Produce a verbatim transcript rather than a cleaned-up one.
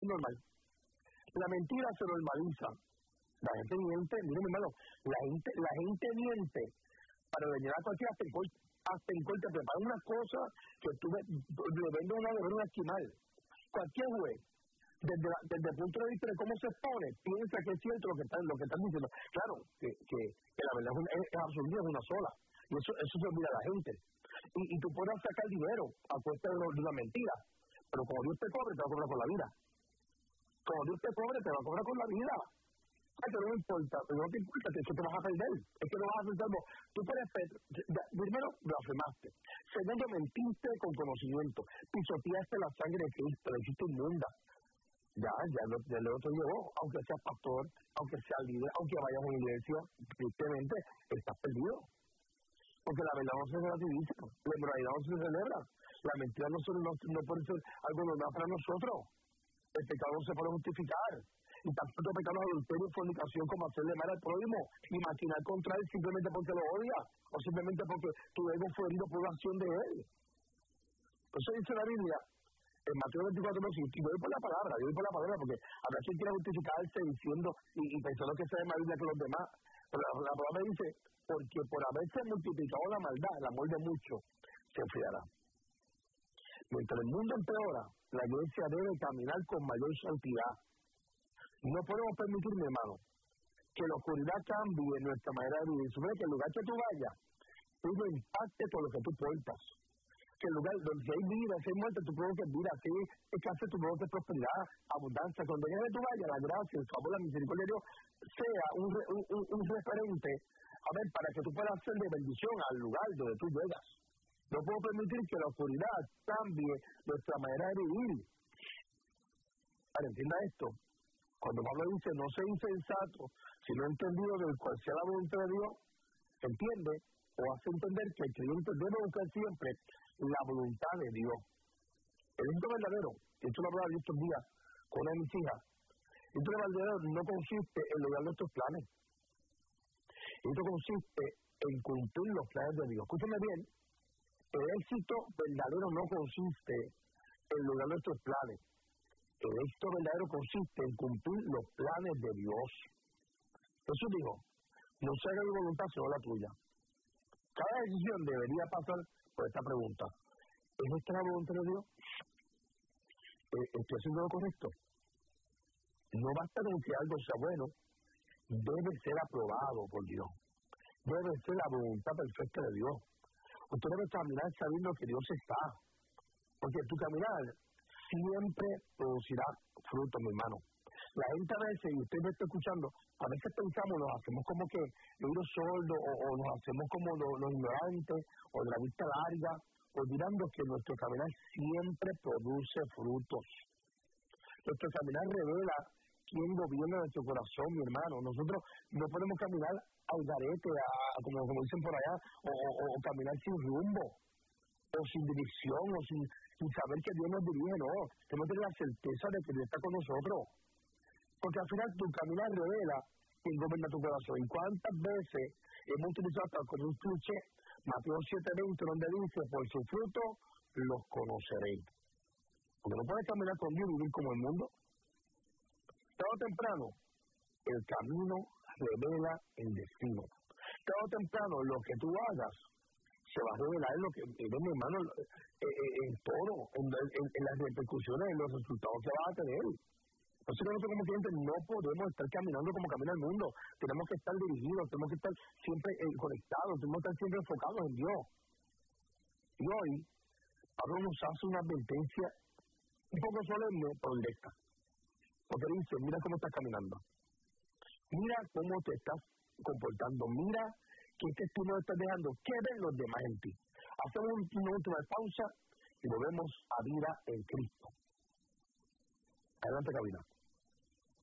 normal. La mentira se normaliza. La gente miente, mire mi hermano, la gente, la gente miente para venir a cualquier hasta en corte, hasta en corte, preparan una cosa que tú le vendes una de un esquimal. Cualquier juez, desde, la, desde el punto de vista de cómo se expone, piensa que es cierto lo que están, lo que están diciendo. Claro, que, que, que la verdad es, una, es, es absoluta, es una sola. Y eso, eso se olvida a la gente. Y, y tú puedes sacar dinero a cuesta de, de una mentira. Pero como Dios te cobre, te va a cobrar con la vida. Como Dios te cobre, te va a cobrar con la vida. Ay, que no importa, no te importa, que es que te vas a perder. Es que no vas a hacer salvo. Tú puedes, primero, blasfemaste. Segundo, mentiste con conocimiento. Pisoteaste la sangre de Cristo, le hiciste inmunda. Ya, ya, lo, ya lo otro llegó. Aunque seas pastor, aunque seas líder, aunque vayas a una iglesia, tristemente, estás perdido. Porque la verdad no se relativiza, la inmoralidad no se celebra. La mentira no, no, no puede ser algo normal para nosotros. El pecado no se puede justificar. Y tampoco pecamos adulterio y fornicación como hacerle mal al prójimo y maquinar contra él simplemente porque lo odia o simplemente porque tu ego fue herido por la acción de él. Eso dice la Biblia en Mateo veinticuatro, y yo voy por la palabra, yo voy por la palabra porque habrá quien quiera justificarse diciendo y, y pensando que sabe más Biblia que los demás. Pero la, la palabra dice, porque por haberse multiplicado la maldad, el amor de muchos se enfriará. Mientras el mundo empeora, la iglesia debe caminar con mayor santidad. No podemos permitir, mi hermano, que la oscuridad cambie nuestra manera de vivir. Supone que el lugar que tú vayas, tú lo impactes con lo que tú portas. Que el lugar donde hay vida, si hay muerte, tú provoques vida. Si hay escasez, tú provoques prosperidad, abundancia. Cuando llegue tú vayas, la gracia, el favor, la misericordia de Dios sea un, un, un, un referente, a ver, para que tú puedas ser de bendición al lugar donde tú llegas. No puedo permitir que la oscuridad cambie nuestra manera de vivir. Para entienda esto. Cuando Pablo dice, no sé insensato, sino entendido del cual sea la voluntad de Dios, entiende o hace entender que el creyente debe buscar siempre la voluntad de Dios. El éxito verdadero, y esto lo hablaba yo estos días con una de mis hijas, el éxito verdadero no consiste en lograr nuestros planes. El éxito consiste en cumplir los planes de Dios. Escúchame bien, el éxito verdadero no consiste en lograr nuestros planes. El éxito verdadero consiste en cumplir los planes de Dios. Jesús dijo, no se haga mi voluntad sino la tuya. Cada decisión debería pasar por esta pregunta. ¿Es esta la voluntad de Dios? ¿Estoy haciendo lo correcto? No basta con que algo sea bueno, debe ser aprobado por Dios. Debe ser la voluntad perfecta de Dios. Usted debe caminar sabiendo que Dios está. Porque tu caminar siempre producirá fruto, mi hermano. La gente a veces, y usted me está escuchando, a veces pensamos, nos hacemos como que oídos sordos, o, o nos hacemos como los, los ignorantes, o de la vista larga, olvidando que nuestro caminar siempre produce frutos. Nuestro caminar revela quién gobierna nuestro corazón, mi hermano. Nosotros no podemos caminar al garete, a, como, como dicen por allá, o, o, o caminar sin rumbo, o sin dirección, o sin, sin saber que Dios nos dirige, no. Tenemos que tener la certeza de que Dios está con nosotros. Porque al final tu caminar revela quién gobierna tu corazón. ¿Y cuántas veces hemos utilizado hasta con un cliché, Mateo siete veinte, donde dice, por su fruto los conoceréis? Porque no puedes caminar con Dios y vivir como el mundo. Tarde o temprano, el camino revela el destino. Tarde o temprano, lo que tú hagas se va a revelar en lo que, en mi hermano, en, en todo, en, en, en las repercusiones, en los resultados que vas a tener. Entonces nosotros como clientes no podemos estar caminando como camina el mundo. Tenemos que estar dirigidos, tenemos que estar siempre eh, conectados, tenemos que estar siempre enfocados en Dios. Y hoy, Pablo nos hace una advertencia un poco solemne, pero directa. Porque dice, mira cómo estás caminando. Mira cómo te estás comportando. Mira qué testimonio estás dejando. ¿Qué ven los demás en ti? Hacemos una última pausa y volvemos a vida en Cristo. Adelante, cabina.